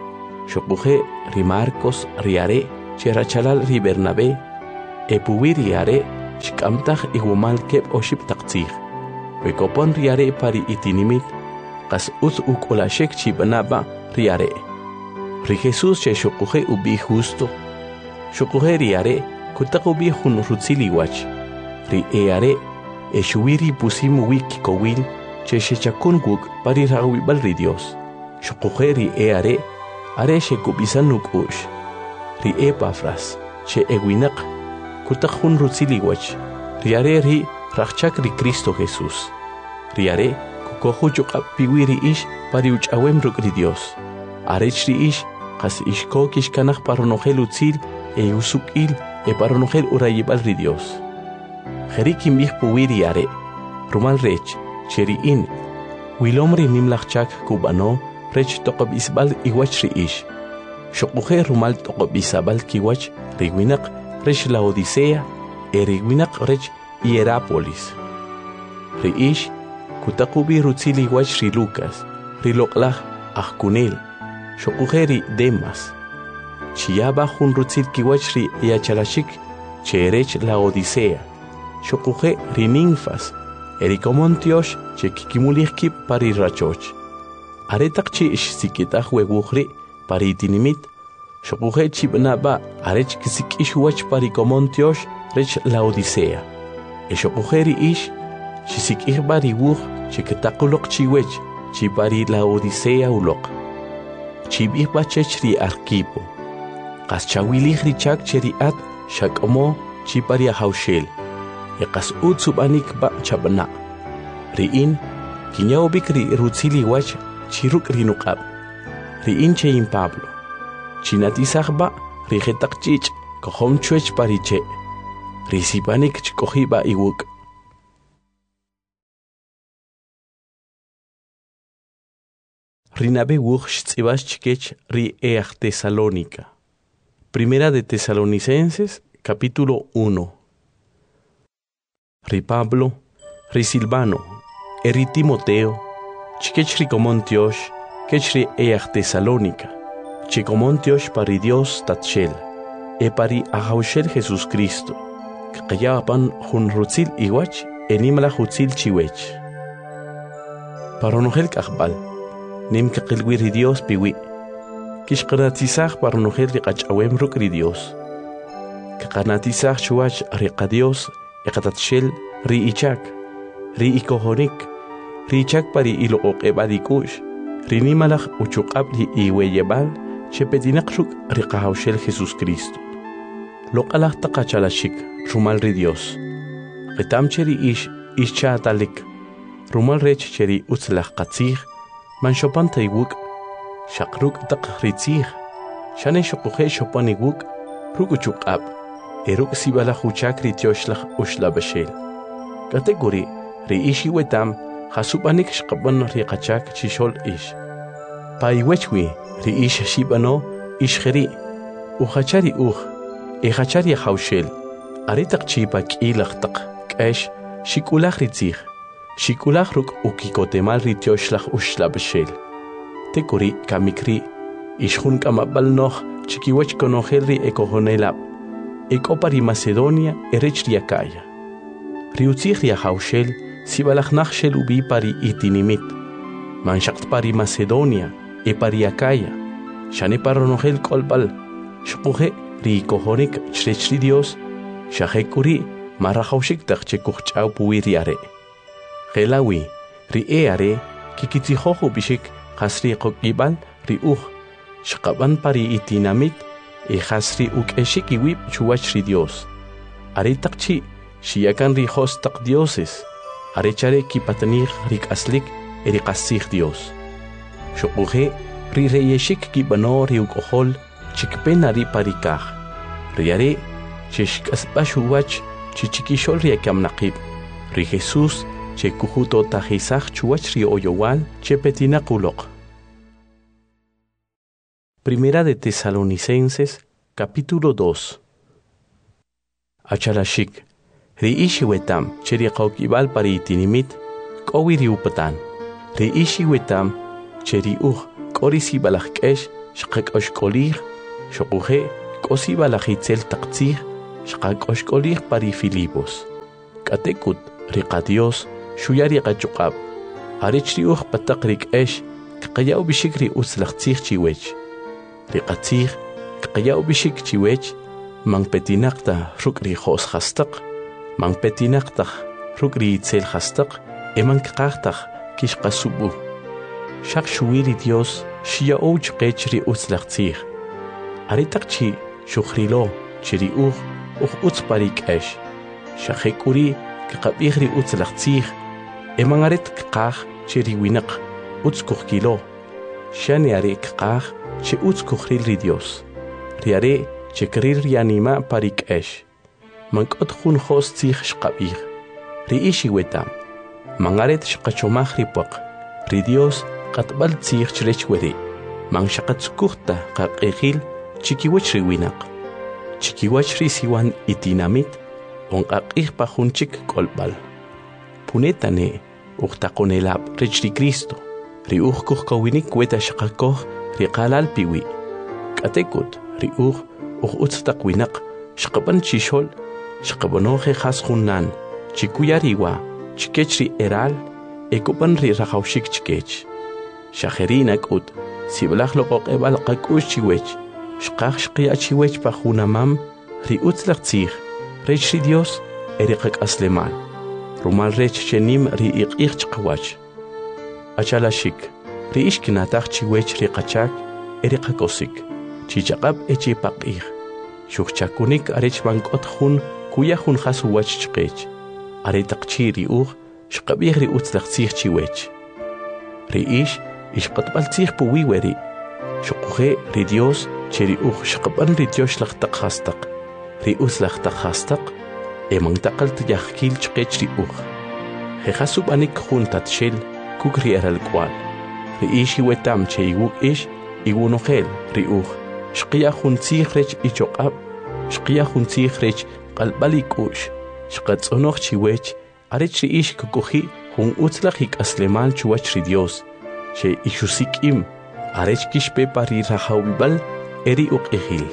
Shokuje ri Marcos riare cherachalal ri Bernabé epuwi riare shkamtaj igumal kep oship taqtzij. Wekopon riare pari itinimit qas uz ukolashek chibanaba riare. Ri Jesús che shokuje ubi justo. Shokuje riare kutak ubi hun rutziliwach. Ri eare eshuiri pusimu wiki kowil che shechakun guk pari rawibal ri Dios. Shokuje ri eare are shekubisanuk ush. Ri Epafras che eguinak kutak hun rutziliwach. Riare ri rachak ri Cristo Jesús. Riare kukohu chukap piwiri ish pari uchawem ruk ri Dios. Arech ri ish qas ishko kishkanaj paronojel utzil e usuk il e paronojel urayibal ri Dios. Jerikim bih puwiri are rumal rech cheri in wilomri nimlachchak kubano rech toqob isbal iwach ri ish. Shokuje rumal toqob isabal kiwach riwinak rech la Odisea e riwinak rech Hierápolis. Ri ish kutakubi rutzili wach ri Lucas ri loqlaj ajkunel. Shokuje ri Demas. Chiyaba hun rutzil kiwach ri yachalashik cherech la Odisea. Shokuje ri Ninfas. Erikomontiosh che kikimulihki pari rachoch. Aretak chi ish sikitaj wegujri pari itinimit. Shokuje chibnaba arech kisik ish wach pari komontiosh rech la Odisea. E shokuje ri ish chisik ihbari wuj chiketakulok chiwech chipari la Odisea ulok. Chibih bachech ri Arquipo. Qas chawilih ri chak cheri at shakomo chipari haushel. E qas ut subanik ba chabna. Ri in kinyaw bikri rutzili wach chiruk ri nuqab. Ri in chein Pablo. Chinatisaj ba ri getak chich kohom chuech pariche. Ri sipanik chkohi ba iwuk. Rinabe wuj shtzibas chikech ri each Tesalónica. Primera de Tesalonicenses, capítulo uno. Ri Pablo, ri Silvano, e ri Timoteo, chikech ri komontiosh, kech ri each Tesalónica, chikomontiosh pari Dios tatshel, e pari ahaushel Jesús Cristo, kakayapan hun rutzil iwach, enimla hutzil chiwech. Paronojel kachbal. Nim kakilwi ri Dios piwi. Kishqanatisaj paronojel ri qachawem ruk ri Dios. Kakanatisaj chuach ri qadios eqatatshel ri ichak. Ri ikohonik. Ri ichak pari iloqoq ebadikush. Ri nimalaj uchuqab ri iweyebal chepetinak ruk ri qahawshel Jesús Cristo. Loqalaj taqachalashik rumal ri Dios. Qitam cheri ish ish chatalik. Rumal rech cheri utzlaj qatzij. Man shopan taywuk, shakruk tak ritzih, shane shokuje shopan iwuk, rukuchuk ab, eruk sibala huchak ritioshlah ushla bashel. Kategori, ri ishi wetam, hasupanik shkaban riqachak chishol ish. Pa iwechwi, ri ish shibano, ishkheri, uhachari uh, ehachari haushel, aritak chipak ilach tak, kash, shikulach ritzih. Shikulach ruk ukikotemal ritioshlah ushla bashel. Tekuri kamikri, ishun kamabal noh, chikiwach konohelri ekohonelab. Ekopari Macedonia erech riakaya. Riutzich ria haushel, sibalach nachshel ubi pari itinimit. Manshakt pari Macedonia, e pari akaya. Shane paronohel kolbal, shpuhe ri kohonik chrechri Dios, shahekuri marahaushik tachchekuchau puiriare. Gelawi, ri eare, kikitihoho bishik, hasri kokibal, ri uh, shakaban pari itinamit, e hasri uk eshiki wip chuwach ri Dios. Are takchi, shiakan ri hostak dioses, are chare kipatanir rik aslik, e rik asik Dios. Shokuhe, ri reyeshik kibano ri uk ohol, chikpena ri parikah. Riare, chishk asbashuwach, chichikishol ri akam naqib, ri Jesus, che kujuto tajisaj chuach ri oyowal che petina kulok. Primera de Tesalonicenses, capítulo dos. Achalashik, ri ishi wetam, che ri qaukibal pari itinimit, kowi ri upatan. Ri ishi wetam, che ri uh, kori si balakkesh, shqak oshkolih, shokuhe, kosiba la hitzel taktzih, shqak oshkolih pari Filipos. Katekut, riqa Dios, shuyari qachukab. Arechri uj patak rik esh, kqayaw bishik ri utzlaqtzih chiwech. Riqatzih, kqayaw bishik chiwech, mang petinakta ruk ri khos khastak, mang petinakta ruk ri itzel khastak, eman kqaqtak kish qasubu. Shaq shuwiri Dios, shia ouch qech ri utzlaqtzih. Aritak chi, shukhrilo, chiri uj, uj utz parik esh. Shaqekuri, kqabih ri utzlaqtzih, eman aret kqaq chiri winak, utz kuhkilo. Shani are kqaq, che utz kuhril ri Dios. Riare, che krir rianima parik esh. Mankot khun khos tzih shqabih. Ri ishi wetam. Mangaret shqachomah ri puq. Ri Dios, qatbal tzih chrech weri. Man shaqatzkuhta qaqeqil, chikiwach ri winak. Chikiwach ri siwan itinamit, on qaqih pajunchik kolbal. Punetane, uqtaqonelab rich ri Cristo. Ri uj kuhkawinik weta shaqakoh ri qalal piwi. Katekut, ri uj, uj utztaq winak, shqaban chishol, shqabanoje khas hunnan, chikuyariwa, chikech ri eral, ekupan ri rajawshik chikech. Shajerinak ut, siblaj loqoq ebal qakush chiwech, shqaq shqiya chiwech pa hunamam, ri utzlaq tzih, rech ri Dios, eriqak aslemal. Rumal rech chenim ri iqih chqawach. Achalashik, ri ishkinataq chiwech ri qachak, eriqakosik, chichaqab echi paqih. Shukchakunik arech bankot hun, kuya hun khasuwach chqech. Aretaqchi ri uj, shqabih ri utzlaq tzih chiwech. Ri ish, ishqatbal tzih puwi weri. Shukuhe ri Dios, cheri uj shqaban ri Dios laqtaq khastaq. Ri utzlaqtaq khastaq, eman taqalt yahkil chqech ri uj. Jejasub anik hun tatshel, kuk ri eral kwal. Ri ish iwetam che iwuk ish, iwunohel ri uj. Shqiya hun tzih rech ichoqab, shqiya hun tzih rech qalbalik ush. Shqatzonoch chiwech, arech ri ish kukuhi hun utzlaq ik aslemal chuwach ri Dios. Che ishusik im, arech kishpe pari rajawibal, eri uq ihil.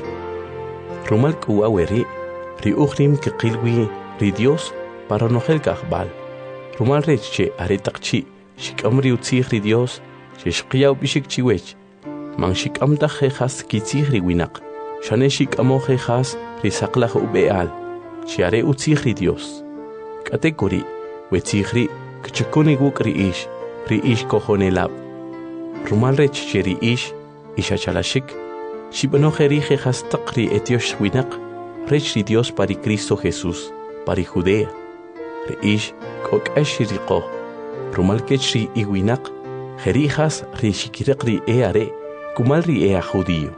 Rumal kuwa weri, ri uqnim kiqilwi ri Dios para nohel kahbal. Rumal rech che aretaqchi, shikamri utzih ri Dios, che shqiyaw bishik chiwech. Man shikamta jejas kitzih ri winak, shane shikamo jejas ri saqlaj ubeal, che are utzih ri Dios. Katekuri, wetzih ri, kchakuni wuk ri ish, ri ish kohonelab. Rumal rech che ri ish, ishachalashik, shibanoheri jejas taqri etiosh winak, rech ri Dios pari Cristo Jesús, pari Judea. Ri ish, kok ash ri qoh, rumal kech ri iwinak, jerijas ri shikiraq ri e are, kumal ri ea judío.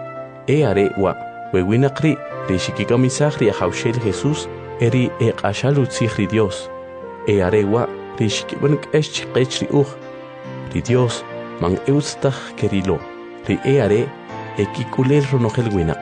E are wa, wewinakri, ri shikikamisaj ri ajawshel Jesús, eri e qashal utzih ri Dios. E are wa, ri shikibank esh chiqech ri uj. Ri Dios, man eustaj kerilo, ri e are, e kikulel ronojel winak.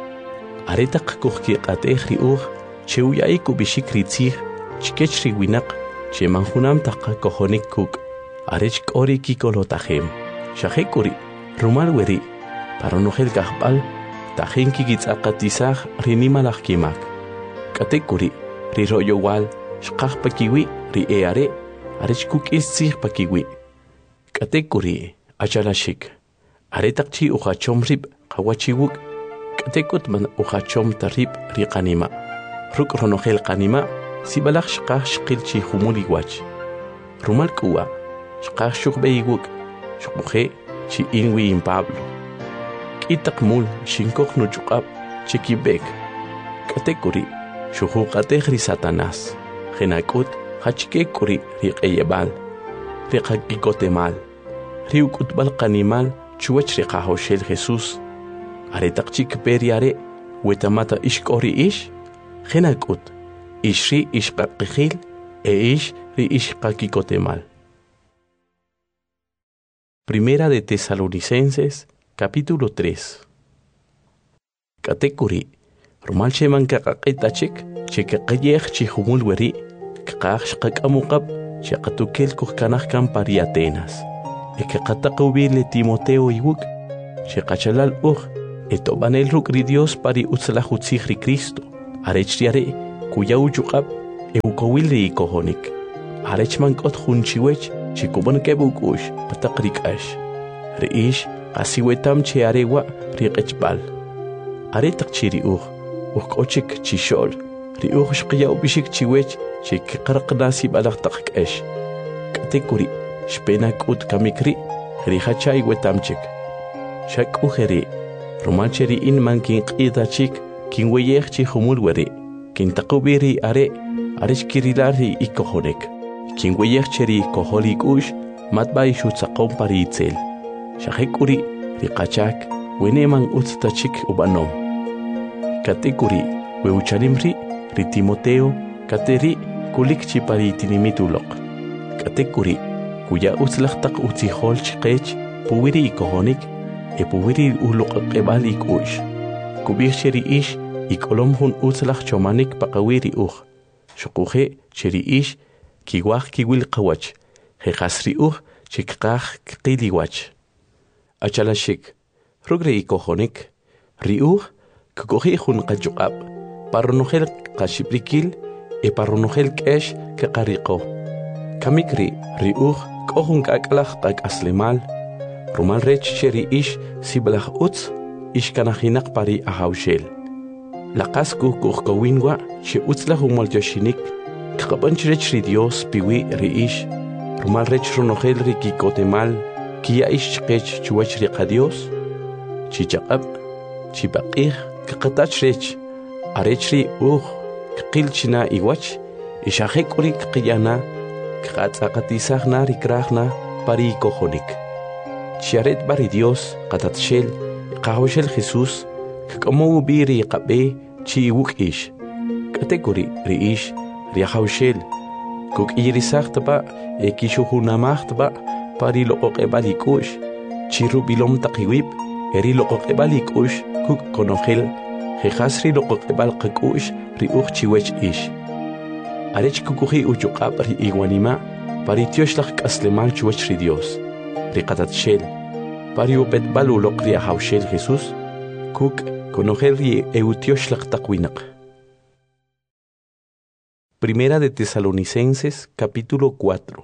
Aretaq kuhki qatej ri uj, che uyaiku bishik ri tzih, chikech ri winak, che manjunam taqa kojonik kuk, arech kori kikolotajem. Shajekuri, rumal weri, para nojel kahbal, tajen kikitzaqatizaj rinimalaj kimak. Katekuri, ri royo wal, shqaj pakiwi, ri e are, arech kuk iszih pakiwi. Katekuri, achalashik, aretaqchi ujachom rib, qawachiwuk, katekut man ujachom tarib ri qanima. Ruk ronojel qanima, sibalaj shqaj shqilchi humuli wach. Rumal kuwa, shqaj shukbeiwuk, shukuje, chi inwi in Pablo. Kitak mul shinkok no chukab, chikibek. Katekuri, shuhu katehri Satanás. Genakut, hachikekuri riqeyebal. Riqakikotemal. Riukutbal qanimal, chuach riqahoshel Jesús. Aretakchik periare, wetamata ishkori ish. Genakut, ishri ishqaqihil, e ish ri ishqakikotemal. Primera de Tesalonicenses, capítulo tres. Katekuri, rumal sheman kakaqitachik, chekaqayej chihumul weri, kaqaj shqakamukab, chekatukel kuhkanaj kan pari Atenas. Ekaqataqubile Timoteo iwuk, Shekachalal uj, etobanel rukri Dios pari utzala jutzihri Cristo. Arechriare, kuya uyuqab, eukowilri kohonik. Arechman kot junchiwech, chikuban kebukush, patakrikash. Reish, asiwetam che arewa, riqechbal. Aretak chiri uj, uj kochik chishol, ri uj shqiya ubishik chiwech, chik qarqnasi balaqtak esh. Katekuri, shpena kut kamikri, rihachay wetamchik. Shak ujeri, romancheri in man kin qidachik, kin weyech chi humulweri, kin takubiri are, arish kirilari ikohonek. Kin weyech cheri koholik ush, matbay shutzaqom pari itzel. Shahekuri, riqachak, weneman utztachik ubanom. Katekuri, weucharimri, ri Timoteo, kateri, kulik chi pari tinimitulok. Katekuri, kuya utzlachtak utzihol chikech, puwiri ikohonik, e puwiri ulok qebal ikush. Kubir cheri ish, ikolom hun utzlach chomanik pakawiri uj. Shokuje cheri ish, kiwach kiwil qawach, jekasri uj, chikqaj qiliwach. Achalashik, rugre ikohonik, ri uj, kukoji hun qachuqab, parronogel qashibrikil, e parronogel kesh kaqariqo. Kamikri, ri uj, kohun kaklach kak aslemal, rumal rech cheri ish, siblach utz, ish kanahinak pari ahaushel. Laqas kuh kuh kawinwa, che utzlach umoltoshinik, kakabanch rech ri Dios piwi ri ish, rumal rech ronogel ri kikotemal, kia ish chkech chuwach ri qadios, chichaqab, chipaqih, kakatach rech, arech ri uj, kakilchina iwach, ishahek uri kakiyana, Katzakatisagna rikragna pari kohonik. Chiaret bari Dios, katatshel, kahoshel Jesús, kakamu biri kabe, chi wuk ish. Kategori ri ish, riahaushel, kuk irisachtaba, ekishuhunamachtaba, pari loqebalikush, chiru bilom takiwib, eri loqebalikush, kuk konohel, jehasri loqebalkush, ri uch chiwech ish. Arech kukuhi uchuqab ri iwanima, pari tioshlach kaslemal chuwach ri Dios. Ri qatatshel, pari upet balulok ri ahaushel Jesús, kuk konogel ri eutioshlach taqwinak. Primera de Tesalonicenses, capítulo cuatro.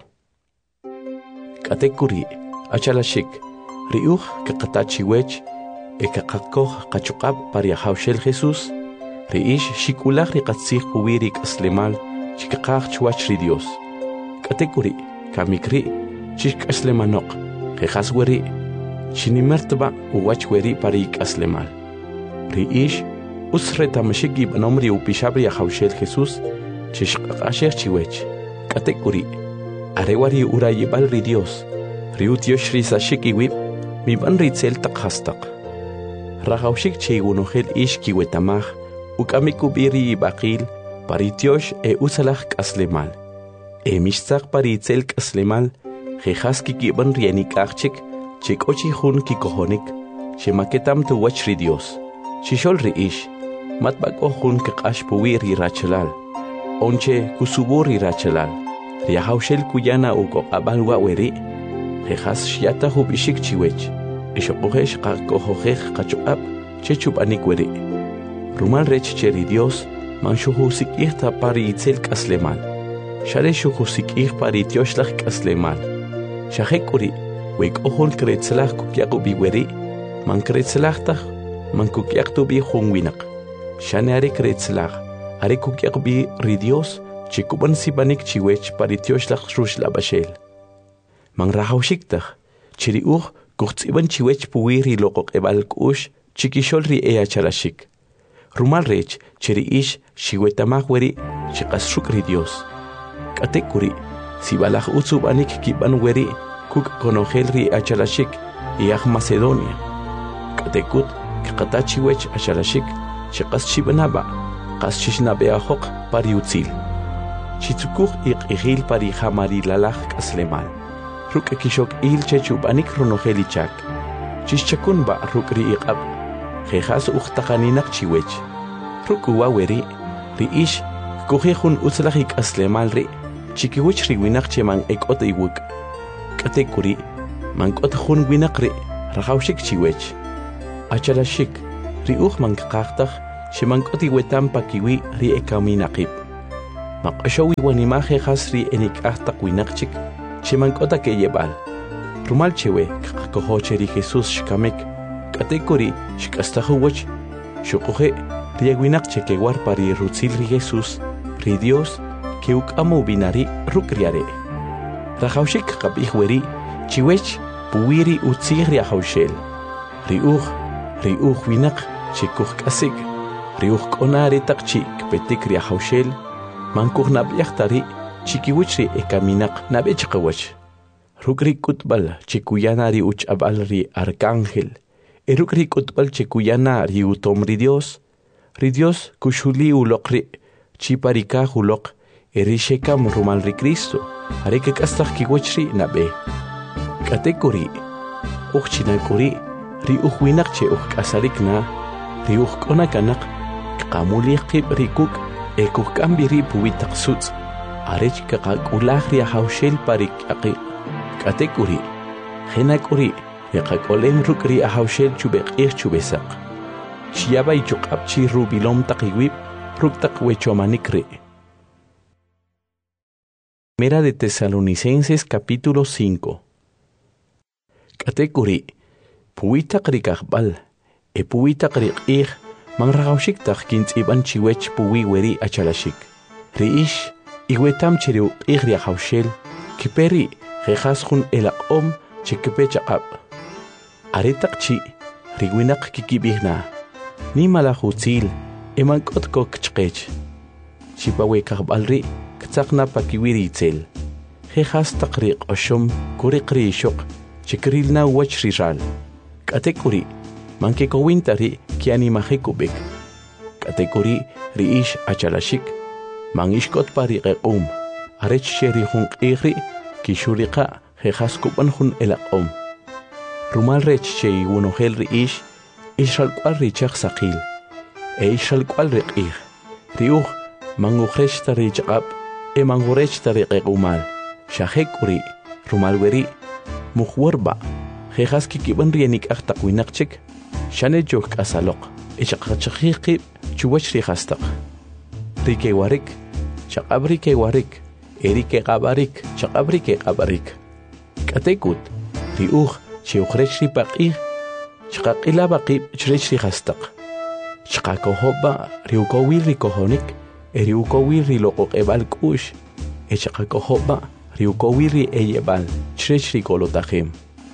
Katekuri, achalashik, ri uj kaqatachiwech, e kaqakoh qachuqab pari ahaushel Jesús, ri ish shikulach ri qatzih puwiri kaslemal, chikaqaj chuwach ri Dios. Katekuri, kamikri, chik aslemanok, jejas weri, chinimertba uwach weri parik aslemal. Ri ish, usretamashik ibanomri upishabri ahaushel Jesús, chishqaqasher chiwech. Katekuri, arewari urayibal ri Dios, ri utiosh ri sashik iwib, miban ri tzel takhastak. Rahaushik cheigunogel ish kiwetamaj, ukamikubiri ibaqil, Paritiosh e usalach kaslemal. E mishtzak paritzel kaslemal, jejas kikiban rienikachik, chikochi hun kikohonik, shemaketam tu wach ri Dios. Shishol ri ish, matbako hun kakash puwi ri rachalal. Onche kusubo ri rachalal. Riahaushel kuyana uko abalwa weri, jejas shiata hubishik chiwech. Ishokohesh kakohojej kachuab, chechup anik weri. Rumal rech cheri Dios, man shuhusik ihta pari itzel kaslemal. Share shuhusik ih pari tioshlach kaslemal. Shahekuri, wek ohon kretzlach kukyaku biweri, man kretzlachtach, man kukyaktu bi hungwinak. Shane are kretzlach, are kukyaku bi ri Dios, chikuban sibanik chiwech pari tioshlach shrush labashel. Man rahaushiktaj, chiri uj, kuchtsiban chiwech puwiri lokok ebal kush, chikishol ri ea chalashik. Rumal rech, cheri ish, shiwetamaj weri, chikasruk ri Dios. Katekuri, si balaj utsub anik kiban weri, kuk konogel ri achalashik, iaj Macedonia. Katekut, kakatachiwech achalashik, chikas chibanaba, kas chishnabea pari utzil. Chitsukuj ik igil pari hamari lalaj kaslemal. Ruk ekishok il chechub anik ronogelichak. Chischakun ba ruk ri iqab. Jejas uchtaqaninak chiwech. Rukuwa weri, ri ish, kujejun utzlajik aslemal ri, chikiwich ri winak cheman ekot iwuk. Katekuri, man kot jun winak ri, rajaushik chiwech, Achalashik, riuch mankaqtaq, shimankoti wetam pakiwi ri ekaminaqib. Maqashawi wanimaje hasri enikaqtaq winaqchik, shimankota keyebal. Rumal chewe, kakohocheri Jesus shkamek, katekori shkastahuwach, shukuhe, riaguinaqche que warpari rutzil ri Jesus, ri Dios, que ukamu binari rukriare. Rajaushik kapihweri, chiwech, puwiri utzir riajaushel. Riuch, riuch winaq, chikuch kasik, riuch konari takchi, kpetik riajaushel, mankuch nabiachtari, chikiwichri ekaminaq nabechkawach. Rukri kutbal, chikuyana ri uch abal ri arcángel, erukri kutbal chikuyana ri utom ri Dios, ri Dios kushuli ulokri, chiparika ulok, erishekam rumal ri Cristo, areke kastak kiwachri nabe. Katekuri, uchchinakuri, ri uchwinakche uchkasalikna, ri uchkonakanak, kamuliqib rikuk, ekuk kambiri puwitak suts, arech kakak ulahri ahaushel parik aki. Katekuri, henakuri, yakakolem rukri ahaushel chubek ir chubesak. Shiaba y chukapchi rubilom takiwib, ruktak wechomanikri. Primera de Tesalonicenses capítulo cinco. Katekuri, puwitak rikakbal, e puwitak rikir, manragaushik tak kint iban chiwech puwi weri achalashik. Riish, iwetam chiriu igri ahaushel, kiperi, Jejasjun el om chekepechaqab. Aretak chi, riguinak kikibihna. Ni malahutzil, emankot kok chkech. Chipawe kahbalri, ktsakna pakiwiri itzel. Jejas takriq oshom, kurikri shok, chekrilna wachriral. Katekuri, mankekowintari kianimajekubik. Katekuri, riish achalashik, mangishkot pari um. Arech sherihun igri, Kishurika, Jejaskupan hun el om. Rumal rech che wunogel riish, ishal kwal richak sakil, e ishal kwal rikir. Riuch, manguresh tarichab, e manguresh tariqumal. Shahekuri, rumal weri, muhwarba, Jejaski kiban rienik achtakwinakchik, shane jok asalok, e chakachakikib, chuwach rihastak. Rike warik, chakabrike warik. Erike gabarik, chakabrike gabarik. Katekut, riuch, chiuchrechri paqir, chakakila baqib, chrechri hastak. Chakakohoba, riukowil rikohonik, eriukowil rilokok ebal kush, e chakakohoba, riukowil eyebal, chrechri kolotajem.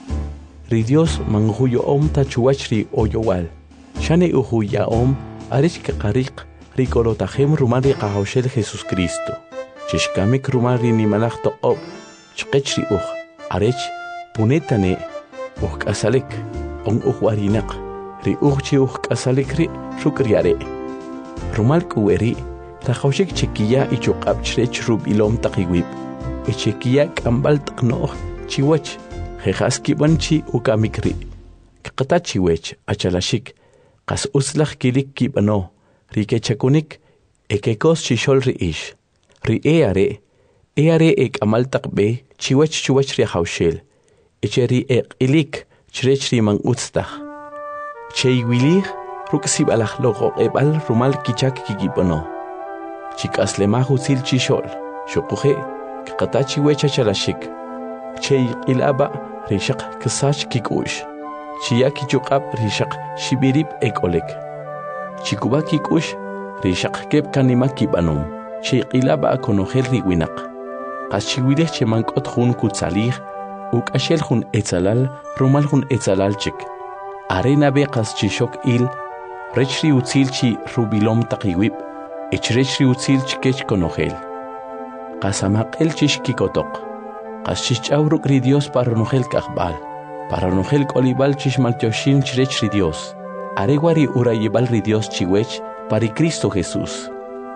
Ridios manguyo om tachuachri oyowal, shane uhuya om, arich kakarik, rikolotajem rumari kahoshel Jesus Cristo. Chishkamik rumari ni malach toqob, chqechri uj, arech, punetane, uj kasalik, on uj warinak, ri uj chi uj kasalik ri, shukriare. Rumal kuweri, tajoshik chikiya y chukab chrech rubilom takiwib, e chikiya kambal taknoh, chiwach, jejaski banchi ukamikri, kakata chiwech, achalashik, kas uslach kilik kibano, rike chakunik, ekekos chishol ri ish. Ri eare, eare ek amal takbe, chiwach chiwach ri haushel, echeri ek ilik, chrech ri mang utstach. Chei wilich, ruksib alach logo ebal rumal kichak kikipono. Chikas lemahu sil chishol, shokuhe, kakata chiwecha chalashik. Chei ilaba, rishak kisach kikush. Chiyaki chukab rishak shibirib ek olek. Chikuba kikush, rishak kep kanima kibanum. Chikilaba konogel riwinak. Kaschiwilech chemankot jun kutsalir, uk ashel jun etzalal, rumal jun etzalal chik. Arena bekas chishok il, rechri utzil chi rubilom takiwib, echrechri utzil chikech konogel. Kasamakel chishkikotok. Kaschichauruk ri Dios para nogel kahbal, para nogel kolibal chishmaltioshin chrechri Dios. Areguari urayibal ri Dios chiwech, pari Cristo Jesús.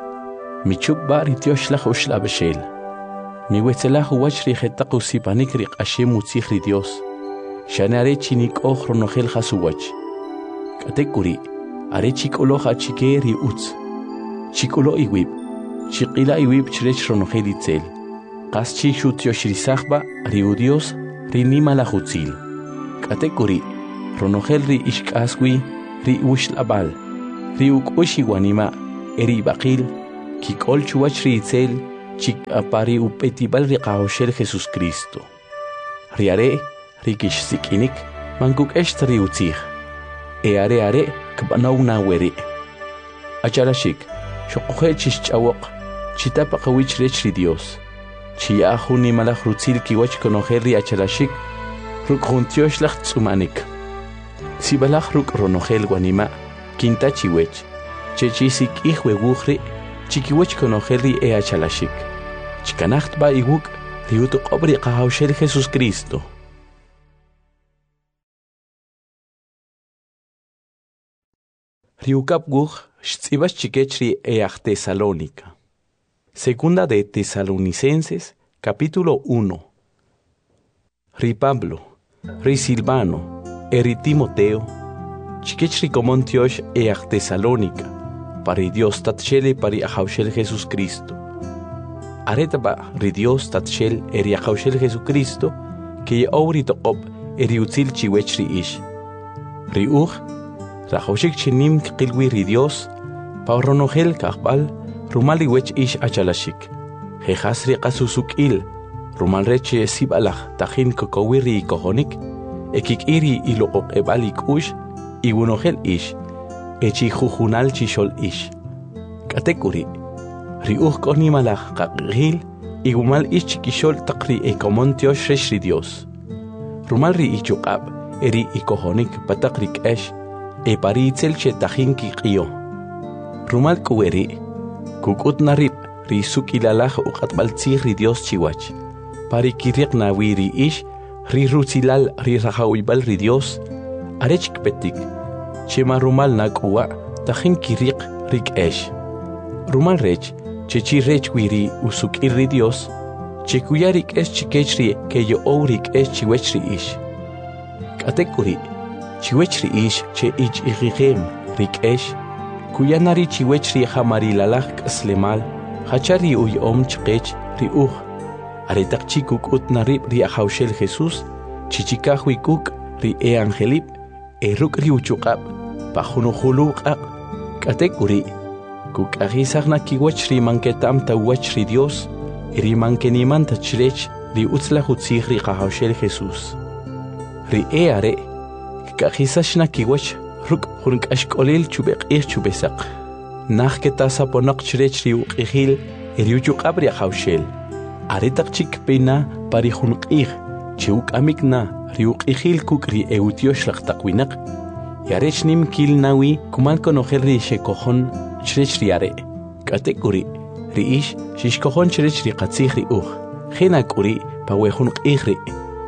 Michub bari Dios ushla beshel. Mi wetzelah wachri jetaqu sipanik ri qashem utzihri Dios. Shanare chinik ochro nogel hasuwach. Katekuri, are chikolo hachike ri utz. Chikolo iwib, chikila iwib chrech ronogel itzel. Qaschi shutio shrisachba ri udios ri nima la hutzil. Katekuri, ronogel ri ishkaswi ri ushlabal ri ukushi wanima eri bakil kikol chuwach ri itzel chik apari upetibal ri qahoshel Jesus Cristo riare ri kish sikinik manguk eshtri utzih e are are kbanaw na weri acharashik shoqoje chishchawq chitapa qawich rech ri Dios chia juni malaj rutzil kiwach konojer ri acharashik ruk juntiosh lach tsumanik sibalaj ruk ronogel wanima kinta chiwech chechisik ihwe wukhri chikiwech konojer ri e acharashik chikanacht ba iguk riutu qobri qahoshel Jesus Cristo Riukap guj shtzibas chikechri each Tesalónica. Segunda de Tesalonicenses, capítulo uno. Ri Pablo, ri Silvano, eri Timoteo, chikechri comontiosh each Tesalónica, pari Dios tatchele pari ahaushel Jesus Cristo. Aretaba ri Dios tatchel eri ahaushel Jesucristo, que auri toqob eri utzil chiwechri ish. Ri uj, Rajoshik chinim qilwi ri Dios, pa ronogel kahbal, rumali wech ish achalashik. Jehasri qasusukil, rumal reche sibalach tajin kokowiri kohonik, ekik iri iloqok ebalik ush, iwunogel ish, echi jujunal chishol ish. Katekuri, ri uj konimalach qaqgil, igumal ish chikishol taqri ekomontiosh resh ri Dios. Rumal ri ichukab, eri ikohonik patakrik esh, e paritzel che tajinki qio. Rumal kuweri, kukut narib, ri sukilalaj uqatbaltzih ri Dios chiwach. Pari kiriq nawiri ish, ri rutzilal ri rajawibal ri Dios, arechik petik, chema rumal nakuwa, tajin kiriq rik esh. Rumal rech, chechi rech wiri usukir ri Dios, chekuyarik esh chikechri ke yo ourik esh chiwechri ish. Katekuri, chiwechri ish che ich igigem rik esh kuyanari chiwechri hamari lalach kaslemal hachari uy om chqech ri uj aretak chikuk ut narib ri ahaushel Jesus chichikahwi kuk ri e angelip e ruk ri uchuqab pajunu huluqaq katekuri kuk agisagna kiwechri manketam tawach ri Dios ri mankeniman tachrech ri utzla hutzih ri ahaushel Jesus ri e are Kajisashna kiwach ruk hurunk ashkolil chubek ich chubesaq. Nach ketasa ponok chrech riu qihil eriuchu qabri haushel. Aretak chik pena pari hunq ich chuk amikna riu qihil kukri eutiosh laqtaqwinak. Yarech nim kil nawi kuman konojer ri shekohon chrech riare. Katekuri riish shishkohon chrech ri qatzih ri uj. Khinakuri pawe hunq ihri.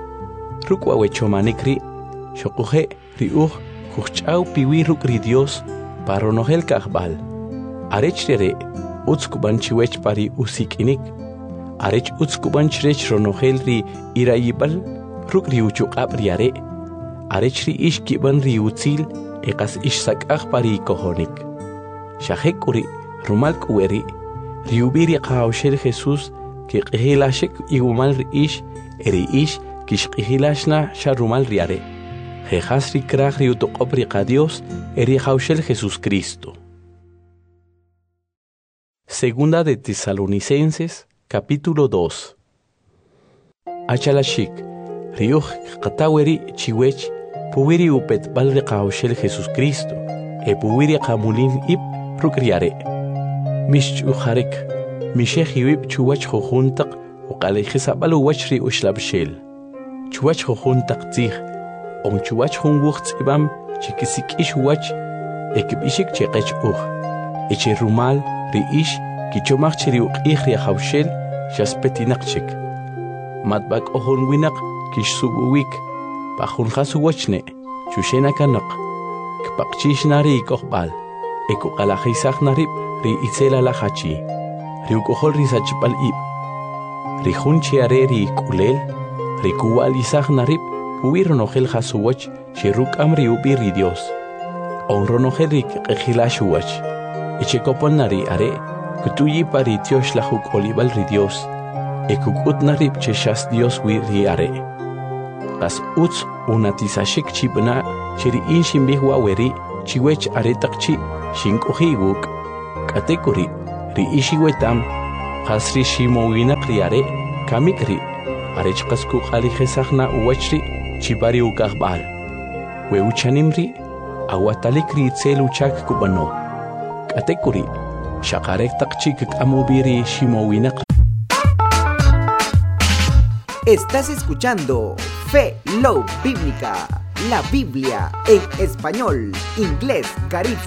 Rukwa wechomanikri Shokuje ri uj kuchau piwi ruk ri Dios paronogel kahbal. Arech re utskuban chiwech pari usikinik. Arech utskuban chrech ronogel ri irayibal ruk ri uchuqab riare. Arech ri ishkiban ri utzil eqas ishsakaj pari kohonik. Shahekuri rumal kuweri ri ubiri qawshel Jesus ki qihilashek igumal ri ish eri ish kishqihilashna sharumal riare. Jehasri kraj ri utoqobri qa Dios eri haushel Jesus Cristo. Segunda de Tesalonicenses, capítulo dos. Achalashik, riuj qataweri chiwech, puwiri upet balri qa haushel Jesus Cristo, e puwiri qamulin ib rukriare. Mish ujarek, mishech iwib chuwach jujuntaq, uqalejisabal uwach ri ushlabshel. Chuwach jujuntaq tzih, On chuwach hun wuchts ibam chikisik ish wach ekibishik cheqech uj. Eche rumal ri ish kichomach chiri uqih ri haushel shaspetinak Matbak ohon winak kish subuwik pahun khasu wachne chushena kanak kpaqchish nari ikohbal eku qalajisaq narib ri itzela la hachi ri ukohol ri sachpal ib ri hun chiare ri kulel ri kuwal isaq narib Huir ronogel hasuwach, shiruk amri ubi ri Dios. On ronogel rik ejilashuwach. Echekopon nari are, kutuyi pari tiosh lahuk olibal ri Dios. Ekukut narib cheshas Dios wi ri are. As uts unatisashik chibna, chiri'in shimbih waweri chiwech aretaqchi shink'ujiwuk k'atekuri ri'i xiwetam qasri ximowinaq riare kamikri arech qasku qali jesaqna uwachri chibari ukaqb'al weuchanimri awatalikri tselu chak kubano k'atekuri xaqarek taqchi k'amubiri ximowinaq. Estás escuchando Fe Love Bíblica, la Biblia en español, inglés, caribe.